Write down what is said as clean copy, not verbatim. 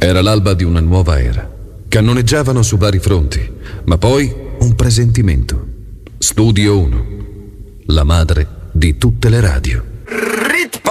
Era l'alba di una nuova era. Cannoneggiavano su vari fronti, ma poi un presentimento. Studio 1, la madre di tutte le radio.